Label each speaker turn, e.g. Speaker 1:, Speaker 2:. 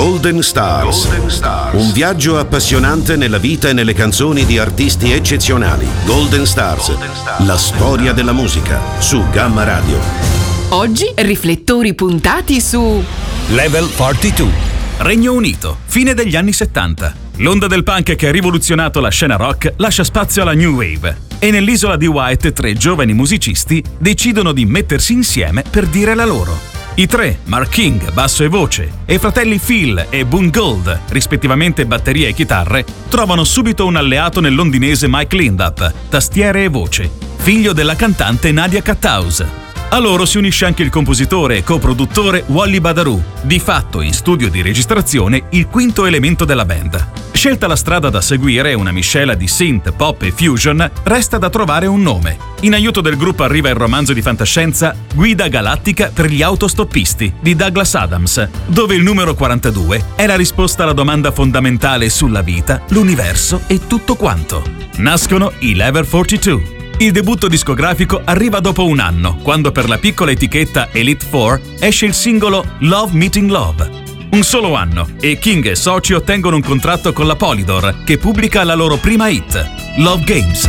Speaker 1: Golden Stars. Un viaggio appassionante nella vita e nelle canzoni di artisti eccezionali. Golden Stars. La storia della musica su Gamma Radio.
Speaker 2: Oggi riflettori puntati su
Speaker 3: Level 42. Regno Unito, fine degli anni 70. L'onda del punk che ha rivoluzionato la scena rock lascia spazio alla new wave e nell'isola di Wight 3 giovani musicisti decidono di mettersi insieme per dire la loro. I tre, Mark King, basso e voce, e i fratelli Phil e Boone Gould, rispettivamente batteria e chitarre, trovano subito un alleato nel londinese Mike Lindup, tastiere e voce, figlio della cantante Nadia Cathouse. A loro si unisce anche il compositore e coproduttore Wally Badarou, di fatto in studio di registrazione il quinto elemento della band. Scelta la strada da seguire, una miscela di synth, pop e fusion, resta da trovare un nome. In aiuto del gruppo arriva il romanzo di fantascienza Guida galattica per gli autostoppisti di Douglas Adams, dove il numero 42 è la risposta alla domanda fondamentale sulla vita, l'universo e tutto quanto. Nascono i Level 42. Il debutto discografico arriva dopo un anno, quando per la piccola etichetta Elite 4 esce il singolo Love Meeting Love. Un solo anno, e King e soci ottengono un contratto con la Polydor, che pubblica la loro prima hit, Love Games.